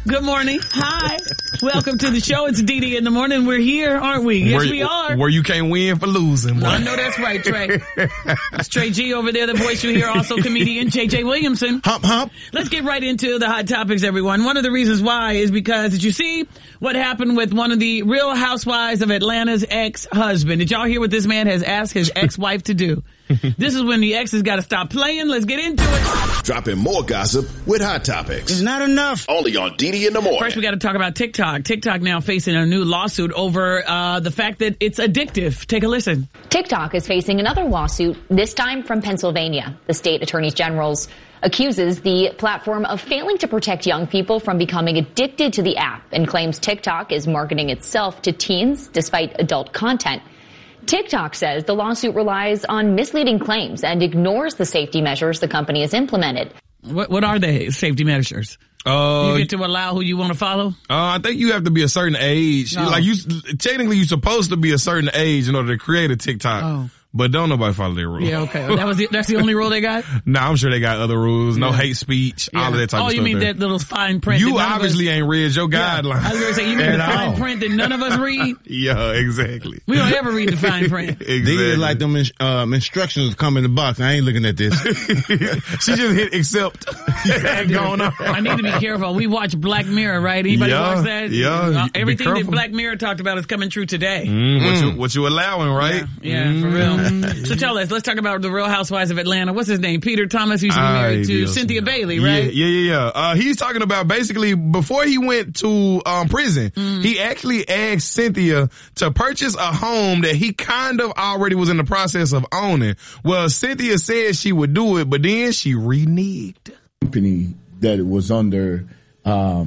Good morning. Hi. Welcome to the show. It's Dee in the morning. We're here, aren't we? Yes, we are. Where you can't win for losing. I know that's right, Trey. It's Trey G over there, the voice you hear. Also comedian JJ Williamson. Hump, hump. Let's get right into the hot topics, everyone. One of the reasons why is because, did you see what happened with one of the Real Housewives of Atlanta's ex-husband? Did y'all hear what this man has asked his ex-wife to do? This is when the ex has got to stop playing. Let's get into it. Dropping more gossip with Hot Topics. It's not enough. Only on Dee in the morning. First, we got to talk about TikTok. TikTok now facing a new lawsuit over the fact that it's addictive. Take a listen. TikTok is facing another lawsuit, this time from Pennsylvania. The state attorney general's accuses the platform of failing to protect young people from becoming addicted to the app and claims TikTok is marketing itself to teens despite adult content. TikTok says the lawsuit relies on misleading claims and ignores the safety measures the company has implemented. What are the safety measures? You get to allow who you want to follow? I think you have to be a certain age. Oh. Technically, you're supposed to be a certain age in order to create a TikTok. Oh. But don't nobody follow their rules. Yeah, okay. That's the only rule they got? Nah, I'm sure they got other rules. No hate speech, all of that type of stuff. Oh, you mean that little fine print? You obviously ain't read your guidelines. I was going to say, you mean the fine print that none of us read? Yeah, exactly. We don't ever read the fine print. Exactly. These like them instructions come in the box. I ain't looking at this. She just hit accept. Going on. I need to be careful. We watch Black Mirror, right? Anybody watch that? Yeah. Everything that Black Mirror talked about is coming true today. What you allowing, right? Yeah, for real. So tell us, let's talk about the Real Housewives of Atlanta. What's his name? Peter Thomas used to be married to Cynthia Bailey, right? Yeah. He's talking about basically before he went to prison, he actually asked Cynthia to purchase a home that he kind of already was in the process of owning. Well, Cynthia said she would do it, but then she reneged. Company that it was under, I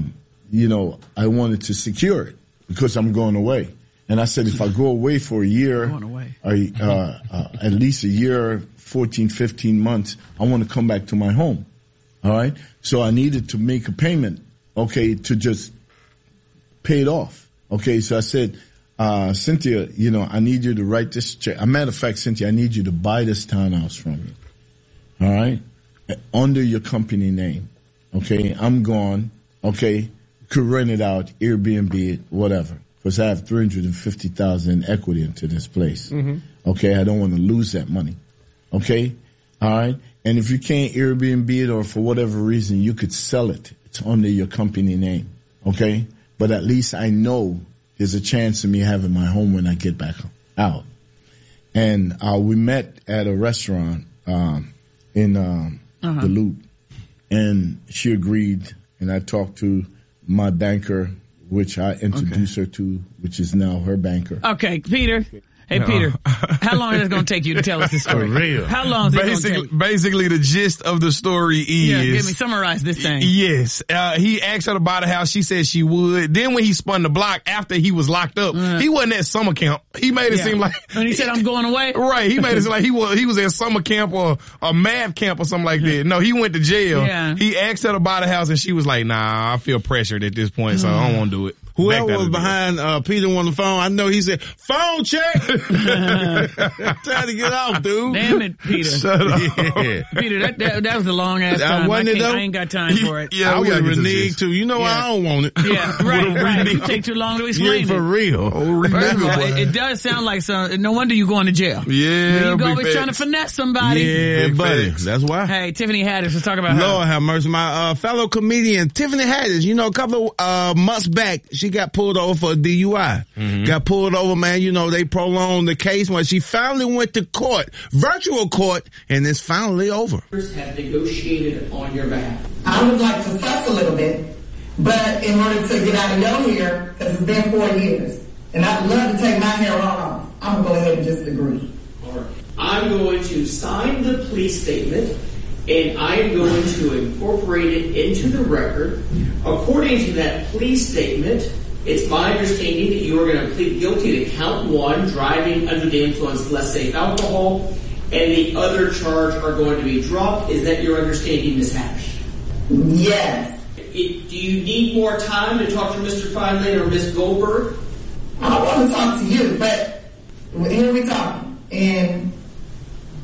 wanted to secure it because I'm going away. And I said, if I go away for a year, at least a year, 14, 15 months, I want to come back to my home. All right. So I needed to make a payment, to just pay it off. Okay. So I said, Cynthia, I need you to write this check. As a matter of fact, Cynthia, I need you to buy this townhouse from me. All right. Under your company name. Okay. I'm gone. Okay. Could rent it out, Airbnb it, whatever. Because I have $350,000 in equity into this place. Okay, I don't want to lose that money. Okay, all right. And if you can't Airbnb it or for whatever reason you could sell it, it's under your company name. Okay, but at least I know there's a chance of me having my home when I get back out. And we met at a restaurant in the Loop, and she agreed. And I talked to my banker, which I introduced her to, which is now her banker. Okay, Peter. Hey, Peter, how long is it going to take you to tell us this story? For real. How long is it going to take? Basically, the gist of the story is... summarize this thing. Yes. He asked her to buy the house. She said she would. Then when he spun the block after he was locked up, he wasn't at summer camp. He made it seem like... And he said, I'm going away? Right. He made it seem like he was at summer camp or a math camp or something like that. No, he went to jail. Yeah. He asked her to buy the house and she was like, nah, I feel pressured at this point, so I don't want to do it. Whoever was behind Peter on the phone, I know he said, phone check! Trying to get off, dude. Damn it, Peter. Shut up. Yeah. Peter, that was a long ass time. I ain't got time for it. Yeah, I we would gotta renege too. You know I don't want it. Yeah, right. You take too long to explain For it. real. First of all, it does sound like no wonder you going to jail. Yeah, you big always trying to finesse somebody. Yeah, Big buddy. facts. That's why. Hey, Tiffany Haddish, let's talk about her. Lord have mercy. My fellow comedian, Tiffany Haddish, a couple of months back, she got pulled over for a DUI. Got pulled over, man. They prolonged the case when she finally went to court, virtual court, and it's finally over. Have negotiated on your behalf. I would like to fuss a little bit, but in order to get out of your hair, because it's been 4 years, and I'd love to take my hair off, I'm going to go ahead and just agree. All right. I'm going to sign the plea statement, and I am going to incorporate it into the record. According to that plea statement, it's my understanding that you are going to plead guilty to count 1, driving under the influence of less safe alcohol, and the other charge are going to be dropped. Is that your understanding, Ms. Haddish? Yes. Do you need more time to talk to Mr. Feinley or Ms. Goldberg? I want to talk to you, but here we talking, and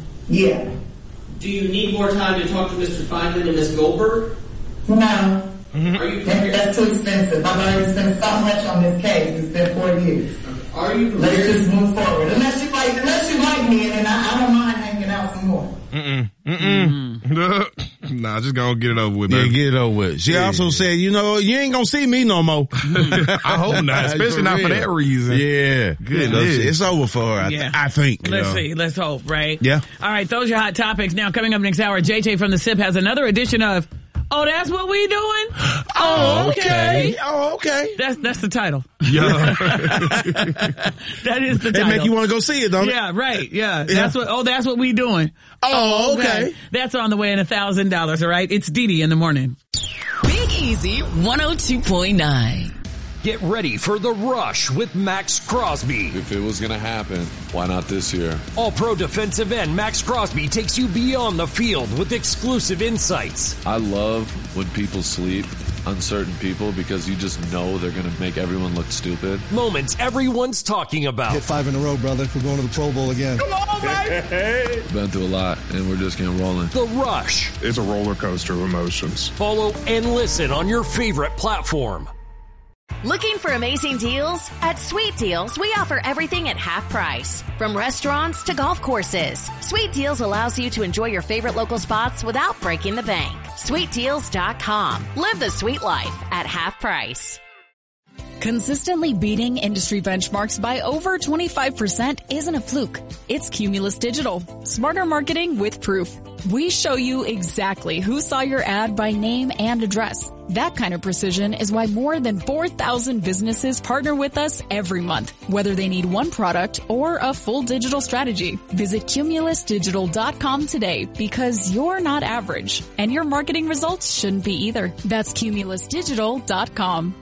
yeah. Do you need more time to talk to Mr. Feinley and Ms. Goldberg? No. Are you prepared? That's too expensive. I've already spent so much on this case. It's been 4 years. Are you prepared? Let's just move forward. Unless you like me, and I don't mind hanging out some more. Nah, just gonna get it over with, Yeah, baby. get it over with. She also said, you know, you ain't gonna see me no more. I hope not, especially not for that reason. Yeah. Goodness. It's over for her, I think. Let's see. Let's hope, right? Yeah. All right, those are your hot topics. Now, coming up next hour, JJ from The Sip has another edition of Oh, That's What We Doing? Oh, okay. Oh, okay. That's the title. Yeah. That is the title. It make you want to go see it, don't it? Yeah, right. Yeah. That's what we doing. Oh, okay. That's on the way in $1,000, all right? It's Dee Dee in the morning. Big Easy 102.9. Get ready for The Rush with Max Crosby. If it was going to happen, why not this year? All-pro defensive end Max Crosby takes you beyond the field with exclusive insights. I love when people sleep, uncertain people, because you just know they're going to make everyone look stupid. Moments everyone's talking about. Hit 5 in a row, brother. We're going to the Pro Bowl again. Come on, man! Been through a lot, and we're just getting rolling. The Rush. It's a roller coaster of emotions. Follow and listen on your favorite platform. Looking for amazing deals? At Sweet Deals, we offer everything at half price. From restaurants to golf courses, Sweet Deals allows you to enjoy your favorite local spots without breaking the bank. SweetDeals.com. Live the sweet life at half price. Consistently beating industry benchmarks by over 25% isn't a fluke. It's Cumulus Digital. Smarter marketing with proof. We show you exactly who saw your ad by name and address. That kind of precision is why more than 4,000 businesses partner with us every month, whether they need one product or a full digital strategy. Visit CumulusDigital.com today because you're not average, and your marketing results shouldn't be either. That's CumulusDigital.com.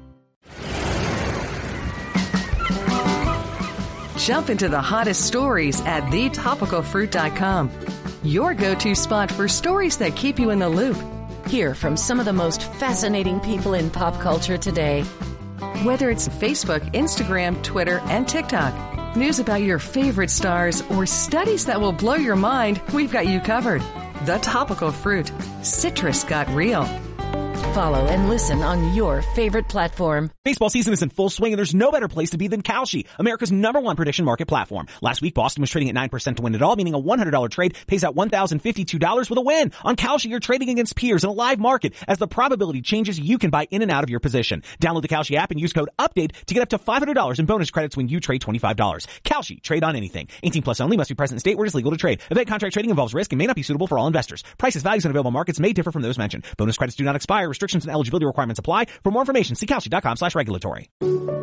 Jump into the hottest stories at thetopicalfruit.com. Your go-to spot for stories that keep you in the loop. Hear from some of the most fascinating people in pop culture today. Whether it's Facebook, Instagram, Twitter, and TikTok, news about your favorite stars, or studies that will blow your mind, we've got you covered. The Topical Fruit. Citrus got real. Follow and listen on your favorite platform. Baseball season is in full swing, and there's no better place to be than Kalshi, America's #1 prediction market platform. Last week, Boston was trading at 9% to win it all, meaning a $100 trade pays out $1,052 with a win. On Kalshi, you're trading against peers in a live market. As the probability changes, you can buy in and out of your position. Download the Kalshi app and use code UPDATE to get up to $500 in bonus credits when you trade $25. Kalshi, trade on anything. 18 plus only, must be present in state where it is legal to trade. Event contract trading involves risk and may not be suitable for all investors. Prices, values, and available markets may differ from those mentioned. Bonus credits do not expire. Restrictions and eligibility requirements apply. For more information, see Kalshi.com/regulatory.